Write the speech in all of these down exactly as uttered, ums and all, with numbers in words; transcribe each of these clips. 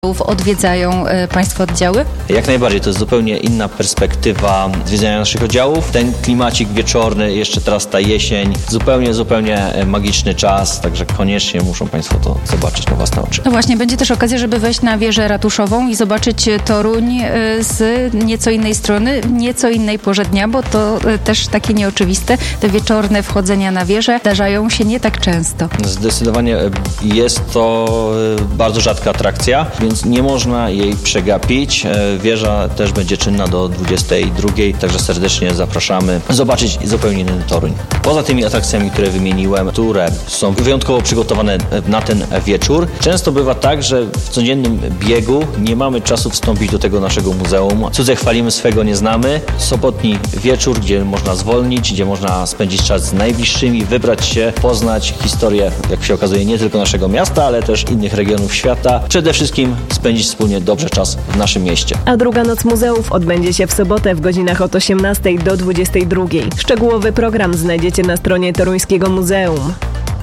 Odwiedzają Państwo oddziały? Jak najbardziej, to jest zupełnie inna perspektywa zwiedzania naszych oddziałów. Ten klimacik wieczorny, jeszcze teraz ta jesień, zupełnie, zupełnie magiczny czas, także koniecznie muszą Państwo to zobaczyć na własne oczy. No właśnie, będzie też okazja, żeby wejść na wieżę ratuszową i zobaczyć Toruń z nieco innej strony, nieco innej porze dnia, bo to też takie nieoczywiste. Te wieczorne wchodzenia na wieżę zdarzają się nie tak często. Zdecydowanie jest to bardzo rzadka atrakcja, więc nie można jej przegapić. Wieża też będzie czynna do dwudziestej drugiej, także serdecznie zapraszamy zobaczyć zupełnie inny Toruń. Poza tymi atrakcjami, które wymieniłem, które są wyjątkowo przygotowane na ten wieczór, często bywa tak, że w codziennym biegu nie mamy czasu wstąpić do tego naszego muzeum. Cudze chwalimy, swego nie znamy. Sobotni wieczór, gdzie można zwolnić, gdzie można spędzić czas z najbliższymi, wybrać się, poznać historię, jak się okazuje, nie tylko naszego miasta, ale też innych regionów świata. Przede wszystkim spędzić wspólnie dobrze czas w naszym mieście. A druga noc muzeów odbędzie się w sobotę w godzinach od osiemnastej do dwudziestej drugiej. Szczegółowy program znajdziecie na stronie Toruńskiego Muzeum.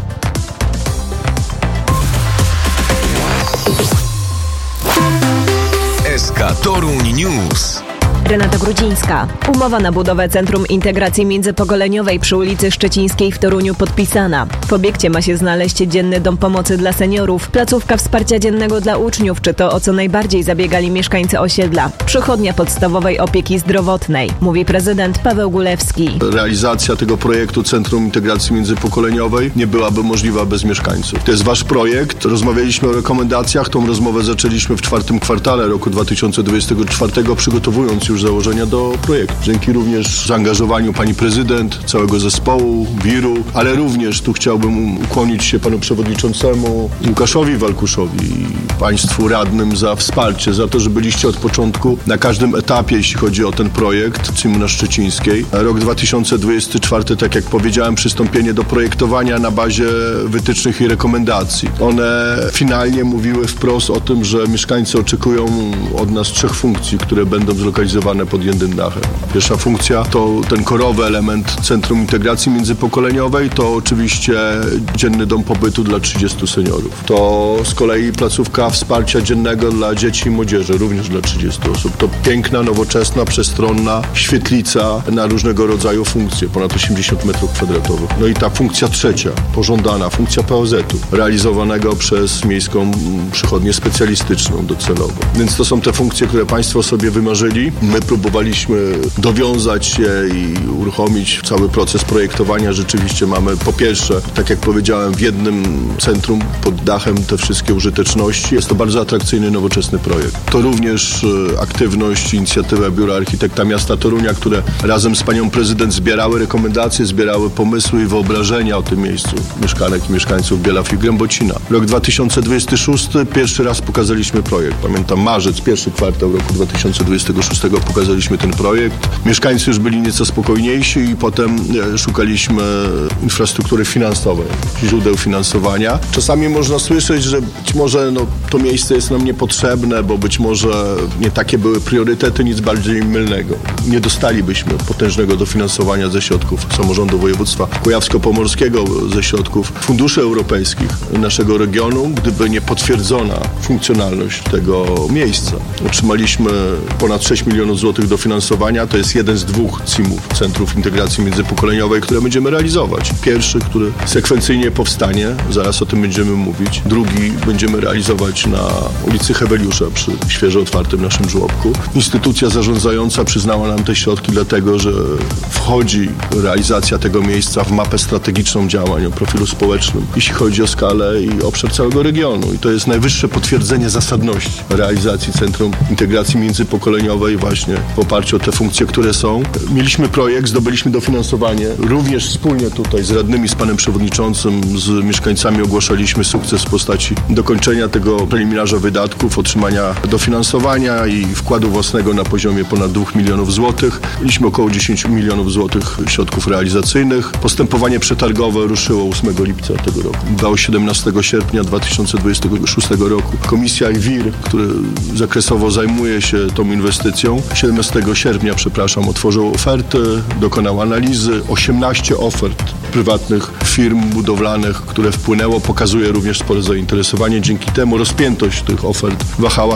S K Toruń News. Renata Grudzińska. Umowa na budowę Centrum Integracji Międzypokoleniowej przy ulicy Szczecińskiej w Toruniu podpisana. W obiekcie ma się znaleźć dzienny dom pomocy dla seniorów, placówka wsparcia dziennego dla uczniów, czy to o co najbardziej zabiegali mieszkańcy osiedla, przychodnia podstawowej opieki zdrowotnej, mówi prezydent Paweł Gulewski. Realizacja tego projektu Centrum Integracji Międzypokoleniowej nie byłaby możliwa bez mieszkańców. To jest wasz projekt. Rozmawialiśmy o rekomendacjach. Tą rozmowę zaczęliśmy w czwartym kwartale roku dwa tysiące dwudziestego czwartego, przygotowując już założenia do projektu. Dzięki również zaangażowaniu pani prezydent, całego zespołu, wiru, ale również tu chciałbym ukłonić się panu przewodniczącemu Łukaszowi Walkuszowi i państwu radnym za wsparcie, za to, że byliście od początku na każdym etapie, jeśli chodzi o ten projekt Cymuna Szczecińskiej. Rok dwa tysiące dwudziesty czwarty, tak jak powiedziałem, przystąpienie do projektowania na bazie wytycznych i rekomendacji. One finalnie mówiły wprost o tym, że mieszkańcy oczekują od nas trzech funkcji, które będą zlokalizowane pod jednym dachem. Pierwsza funkcja to ten korowy element Centrum Integracji Międzypokoleniowej, to oczywiście dzienny dom pobytu dla trzydziestu seniorów. To z kolei placówka wsparcia dziennego dla dzieci i młodzieży, również dla trzydziestu osób. To piękna, nowoczesna, przestronna świetlica na różnego rodzaju funkcje, ponad osiemdziesiąt metrów kwadratowych. No i ta funkcja trzecia, pożądana, funkcja P O Z-u, realizowanego przez Miejską Przychodnię Specjalistyczną docelowo. Więc to są te funkcje, które państwo sobie wymarzyli. My próbowaliśmy dowiązać je i uruchomić cały proces projektowania. Rzeczywiście mamy po pierwsze, tak jak powiedziałem, w jednym centrum pod dachem te wszystkie użyteczności. Jest to bardzo atrakcyjny, nowoczesny projekt. To również aktywność, inicjatywa Biura Architekta Miasta Torunia, które razem z panią prezydent zbierały rekomendacje, zbierały pomysły i wyobrażenia o tym miejscu mieszkanek i mieszkańców Bielaw i Grębocina. Rok dwa tysiące dwudziesty szósty, pierwszy raz pokazaliśmy projekt. Pamiętam marzec, pierwszy kwartał roku dwa tysiące dwudziestego szóstego pokazaliśmy ten projekt. Mieszkańcy już byli nieco spokojniejsi i potem szukaliśmy infrastruktury finansowej, źródeł finansowania. Czasami można słyszeć, że być może no, to miejsce jest nam niepotrzebne, bo być może nie takie były priorytety, nic bardziej mylnego. Nie dostalibyśmy potężnego dofinansowania ze środków samorządu województwa kujawsko-pomorskiego, ze środków funduszy europejskich naszego regionu, gdyby nie potwierdzona funkcjonalność tego miejsca. Otrzymaliśmy ponad sześć milionów złotych dofinansowania. To jest jeden z dwóch C I M-ów, Centrów Integracji Międzypokoleniowej, które będziemy realizować. Pierwszy, który sekwencyjnie powstanie, zaraz o tym będziemy mówić. Drugi będziemy realizować na ulicy Heweliusza przy świeżo otwartym naszym żłobku. Instytucja zarządzająca przyznała nam te środki dlatego, że wchodzi realizacja tego miejsca w mapę strategiczną działań o profilu społecznym, jeśli chodzi o skalę i obszar całego regionu. I to jest najwyższe potwierdzenie zasadności realizacji Centrum Integracji Międzypokoleniowej właśnie w oparciu o te funkcje, które są. Mieliśmy projekt, zdobyliśmy dofinansowanie. Również wspólnie tutaj z radnymi, z panem przewodniczącym, z mieszkańcami ogłaszaliśmy sukces w postaci dokończenia tego preliminarza wydatków, otrzymania dofinansowania i wkładu własnego na poziomie ponad dwóch milionów złotych. Mieliśmy około dziesięć milionów złotych środków realizacyjnych. Postępowanie przetargowe ruszyło ósmego lipca tego roku. Do siedemnastego sierpnia dwa tysiące dwudziestego szóstego roku Komisja I W I R, który zakresowo zajmuje się tą inwestycją, siedemnastego sierpnia, przepraszam, otworzył oferty, dokonał analizy. osiemnaście ofert prywatnych firm budowlanych, które wpłynęło, pokazuje również spore zainteresowanie. Dzięki temu rozpiętość tych ofert wahała